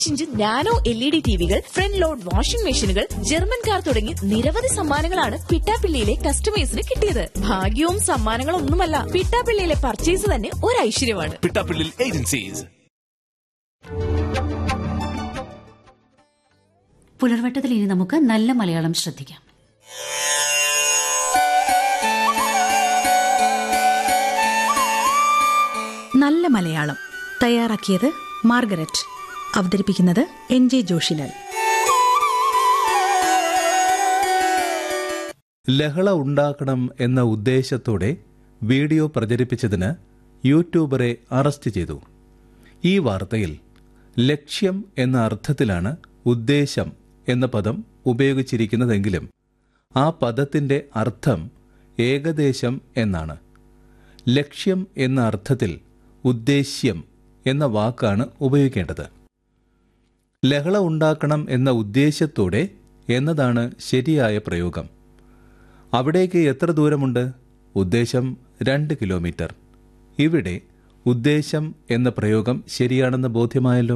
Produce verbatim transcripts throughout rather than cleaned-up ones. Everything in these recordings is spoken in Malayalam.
Inch nano L E D ടിവികൾ, front load washing മെഷീനുകൾ, ജർമ്മൻ കാർ തുടങ്ങി നിരവധി സമ്മാനങ്ങളാണ് പിട്ടാപ്പിള്ളിയിലെ കസ്റ്റമേഴ്സിന് കിട്ടിയത്. ഭാഗ്യവും സമ്മാനങ്ങളൊന്നുമല്ല, പിട്ടാപ്പിള്ളിയിലെ പർച്ചേസ് തന്നെ ഒരു ഐശ്വര്യമാണ്. പിട്ടാപ്പിള്ളി ഏജൻസീസ്. പുലർവട്ടത്തിൽ ഇനി നമുക്ക് നല്ല മലയാളം ശ്രദ്ധിക്കാം. നല്ല മലയാളം തയ്യാറാക്കിയത് മാർഗരറ്റ്, അവതരിപ്പിക്കുന്നത് എൻ ജെ ജോഷിലാൽ. ലഹള ഉണ്ടാക്കണം എന്ന ഉദ്ദേശത്തോടെ വീഡിയോ പ്രചരിപ്പിച്ചതിന് യൂട്യൂബറെ അറസ്റ്റ് ചെയ്തു. ഈ വാർത്തയിൽ ലക്ഷ്യം എന്ന അർത്ഥത്തിലാണ് ഉദ്ദേശം എന്ന പദം ഉപയോഗിച്ചിരിക്കുന്നതെങ്കിലും ആ പദത്തിന്റെ അർത്ഥം ഏകദേശം എന്നാണ്. ലക്ഷ്യം എന്ന അർത്ഥത്തിൽ ഉദ്ദേശ്യം എന്ന വാക്കാണ് ഉപയോഗിക്കേണ്ടത്. ലഹള ഉണ്ടാക്കണം എന്ന ഉദ്ദേശ്യത്തോടെ എന്നതാണ് ശരിയായ പ്രയോഗം. അവിടേക്ക് എത്ര ദൂരമുണ്ട്? ഉദ്ദേശം രണ്ട് കിലോമീറ്റർ. ഇവിടെ ഉദ്ദേശം എന്ന പ്രയോഗം ശരിയാണെന്ന് ബോധ്യമായല്ലോ.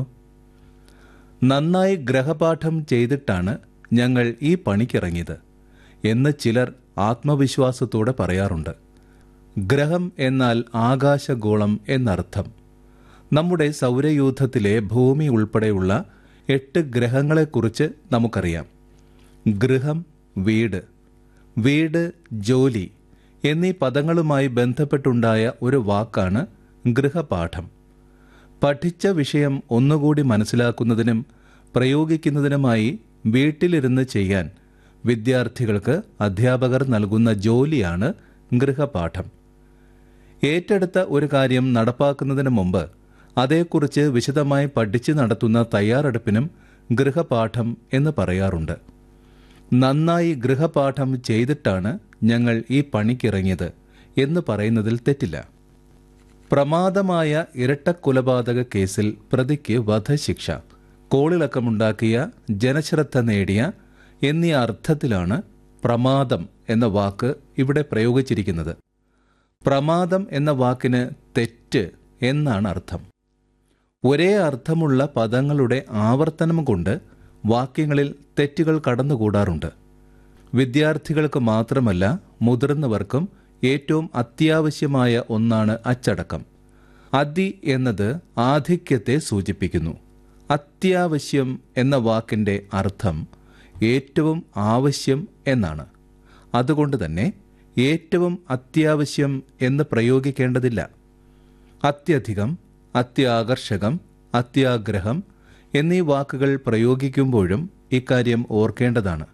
നന്നായി ഗ്രഹപാഠം ചെയ്തിട്ടാണ് ഞങ്ങൾ ഈ പണിക്കിറങ്ങിയത് എന്ന് ചിലർ ആത്മവിശ്വാസത്തോടെ പറയാറുണ്ട്. ഗ്രഹം എന്നാൽ ആകാശഗോളം എന്നർത്ഥം. നമ്മുടെ സൗരയൂഥത്തിലെ ഭൂമി ഉൾപ്പെടെയുള്ള എട്ട് ഗ്രഹങ്ങളെക്കുറിച്ച് നമുക്കറിയാം. ഗൃഹം, വീട്, വീട്, ജോലി എന്നീ പദങ്ങളുമായി ബന്ധപ്പെട്ടുണ്ടായ ഒരു വാക്കാണ് ഗൃഹപാഠം. പഠിച്ച വിഷയം ഒന്നുകൂടി മനസ്സിലാക്കുന്നതിനും പ്രയോഗിക്കുന്നതിനുമായി വീട്ടിലിരുന്ന് ചെയ്യാൻ വിദ്യാർത്ഥികൾക്ക് അധ്യാപകർ നൽകുന്ന ജോലിയാണ് ഗൃഹപാഠം. ഏറ്റെടുത്ത ഒരു കാര്യം നടപ്പാക്കുന്നതിന് മുമ്പ് അതേക്കുറിച്ച് വിശദമായി പഠിച്ച് നടത്തുന്ന തയ്യാറെടുപ്പിനും ഗൃഹപാഠം എന്ന് പറയാറുണ്ട്. നന്നായി ഗൃഹപാഠം ചെയ്തിട്ടാണ് ഞങ്ങൾ ഈ പണിക്കിറങ്ങിയത് എന്ന് പറയുന്നതിൽ തെറ്റില്ല. പ്രമാദമായ ഇരട്ടക്കൊലപാതക കേസിൽ പ്രതിക്ക് വധശിക്ഷ, കോളിളക്കമുണ്ടാക്കിയ, ജനശ്രദ്ധ നേടിയ എന്നീ അർത്ഥത്തിലാണ് പ്രമാദം എന്ന വാക്ക് ഇവിടെ പ്രയോഗിച്ചിരിക്കുന്നത്. പ്രമാദം എന്ന വാക്കിന് തെറ്റ് എന്നാണ് അർത്ഥം. ഒരേ അർത്ഥമുള്ള പദങ്ങളുടെ ആവർത്തനം കൊണ്ട് വാക്യങ്ങളിൽ തെറ്റുകൾ കടന്നുകൂടാറുണ്ട്. വിദ്യാർത്ഥികൾക്ക് മാത്രമല്ല, മുതിർന്നവർക്കും ഏറ്റവും അത്യാവശ്യമായ ഒന്നാണ് അച്ചടക്കം. അതി എന്നത് ആധിക്യത്തെ സൂചിപ്പിക്കുന്നു. അത്യാവശ്യം എന്ന വാക്കിൻ്റെ അർത്ഥം ഏറ്റവും ആവശ്യം എന്നാണ്. അതുകൊണ്ട് തന്നെ ഏറ്റവും അത്യാവശ്യം എന്ന് പ്രയോഗിക്കേണ്ടതില്ല. അത്യധികം, അത്യാകർഷകം, അത്യാഗ്രഹം എന്നീ വാക്കുകൾ പ്രയോഗിക്കുമ്പോഴും ഇക്കാര്യം ഓർക്കേണ്ടതാണ്.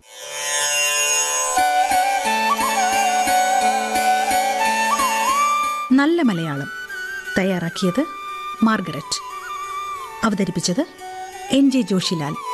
നല്ല മലയാളം തയ്യാറാക്കിയത് മാർഗരറ്റ്, അവതരിപ്പിച്ചത് എൻ ജെ ജോഷിലാൽ.